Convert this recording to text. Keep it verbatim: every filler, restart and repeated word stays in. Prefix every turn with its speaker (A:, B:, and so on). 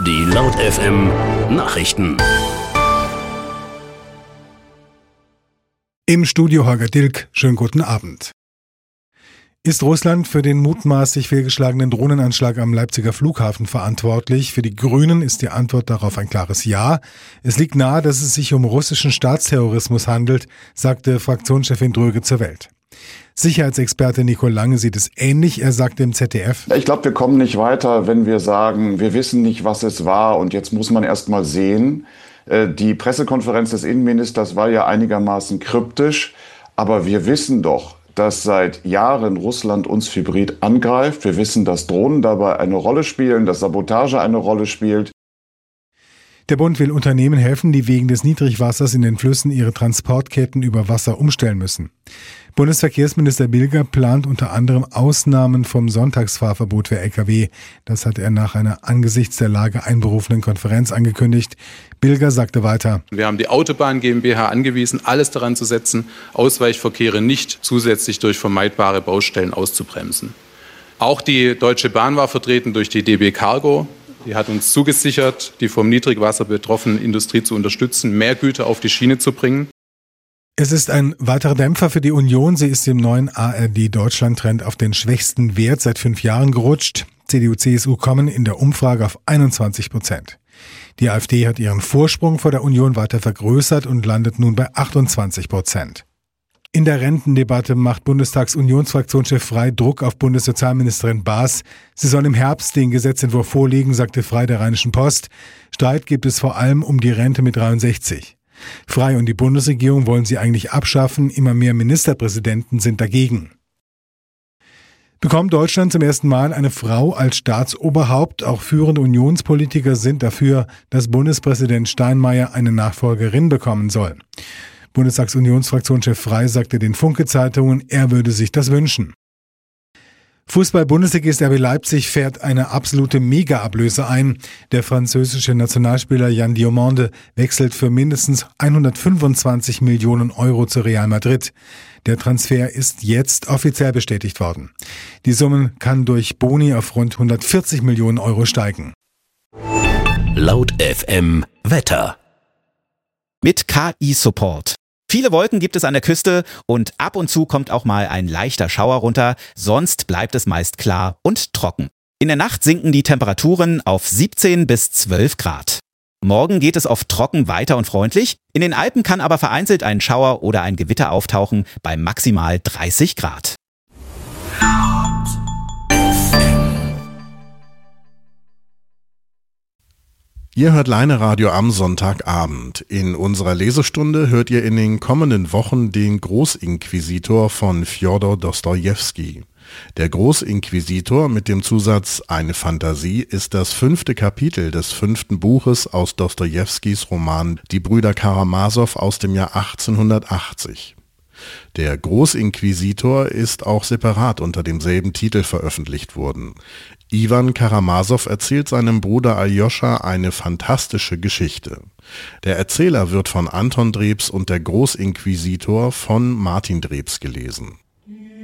A: Die Laut F M Nachrichten.
B: Im Studio Holger Dilk, schönen guten Abend. Ist Russland für den mutmaßlich fehlgeschlagenen Drohnenanschlag am Leipziger Flughafen verantwortlich? Für die Grünen ist die Antwort darauf ein klares Ja. Es liegt nahe, dass es sich um russischen Staatsterrorismus handelt, sagte Fraktionschefin Dröge zur Welt. Sicherheitsexperte Nico Lange sieht es ähnlich. Er sagte im Z D F:
C: Ich glaube, wir kommen nicht weiter, wenn wir sagen, wir wissen nicht, was es war und jetzt muss man erst mal sehen. Die Pressekonferenz des Innenministers war ja einigermaßen kryptisch, aber wir wissen doch, dass seit Jahren Russland uns hybrid angreift. Wir wissen, dass Drohnen dabei eine Rolle spielen, dass Sabotage eine Rolle spielt.
B: Der Bund will Unternehmen helfen, die wegen des Niedrigwassers in den Flüssen ihre Transportketten über Wasser umstellen müssen. Bundesverkehrsminister Bilger plant unter anderem Ausnahmen vom Sonntagsfahrverbot für L K W. Das hat er nach einer angesichts der Lage einberufenen Konferenz angekündigt. Bilger sagte weiter:
D: Wir haben die Autobahn GmbH angewiesen, alles daran zu setzen, Ausweichverkehre nicht zusätzlich durch vermeidbare Baustellen auszubremsen. Auch die Deutsche Bahn war vertreten durch die D B Cargo. Die hat uns zugesichert, die vom Niedrigwasser betroffene Industrie zu unterstützen, mehr Güter auf die Schiene zu bringen.
B: Es ist ein weiterer Dämpfer für die Union. Sie ist im neuen A R D-Deutschland-Trend auf den schwächsten Wert seit fünf Jahren gerutscht. C D U, C S U kommen in der Umfrage auf einundzwanzig Prozent. Die AfD hat ihren Vorsprung vor der Union weiter vergrößert und landet nun bei achtundzwanzig Prozent. In der Rentendebatte macht Bundestags-Unionsfraktionschef Frey Druck auf Bundessozialministerin Baas. Sie soll im Herbst den Gesetzentwurf vorlegen, sagte Frey der Rheinischen Post. Streit gibt es vor allem um die Rente mit dreiundsechzig. Frey und die Bundesregierung wollen sie eigentlich abschaffen. Immer mehr Ministerpräsidenten sind dagegen. Bekommt Deutschland zum ersten Mal eine Frau als Staatsoberhaupt? Auch führende Unionspolitiker sind dafür, dass Bundespräsident Steinmeier eine Nachfolgerin bekommen soll. Bundestagsunionsfraktionschef Frey sagte den Funke-Zeitungen, er würde sich das wünschen. Fußball-Bundesligist R B Leipzig fährt eine absolute Mega-Ablöse ein. Der französische Nationalspieler Yann Diomande wechselt für mindestens hundertfünfundzwanzig Millionen Euro zu Real Madrid. Der Transfer ist jetzt offiziell bestätigt worden. Die Summe kann durch Boni auf rund hundertvierzig Millionen Euro steigen.
A: Laut F M Wetter.
E: Mit K I-Support. Viele Wolken gibt es an der Küste und ab und zu kommt auch mal ein leichter Schauer runter, sonst bleibt es meist klar und trocken. In der Nacht sinken die Temperaturen auf siebzehn bis zwölf Grad. Morgen geht es oft trocken weiter und freundlich, in den Alpen kann aber vereinzelt ein Schauer oder ein Gewitter auftauchen bei maximal dreißig Grad.
F: Ihr hört Leine Radio am Sonntagabend. In unserer Lesestunde hört ihr in den kommenden Wochen den Großinquisitor von Fjodor Dostojewski. Der Großinquisitor mit dem Zusatz Eine Fantasie ist das fünfte Kapitel des fünften Buches aus Dostojewskis Roman Die Brüder Karamasow aus dem Jahr achtzehnhundertachtzig. Der Großinquisitor ist auch separat unter demselben Titel veröffentlicht worden. Iwan Karamasow erzählt seinem Bruder Aljoscha eine fantastische Geschichte. Der Erzähler wird von Anton Drebs und der Großinquisitor von Martin Drebs gelesen.